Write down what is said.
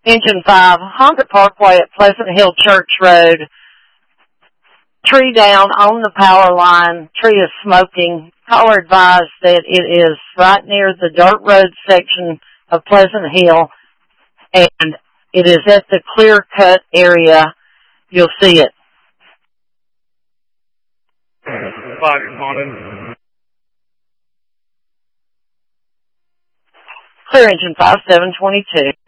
Engine 5, Honda Parkway at Pleasant Hill Church Road. Tree down on the power line. Tree is smoking. Caller advised that it is right near the dirt road section of Pleasant Hill, and it is at the clear cut area. You'll see it. Clear engine 5722.